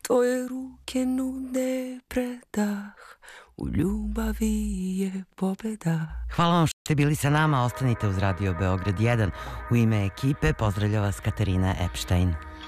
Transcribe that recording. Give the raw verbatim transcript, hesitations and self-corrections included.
tvoje ruke nude predah, u ljubavi je pobeda. Hvala vam što ste bili sa nama, ostanite uz Radio Beograd jedan. U ime ekipe pozdravlja vas Katarina Epštajn.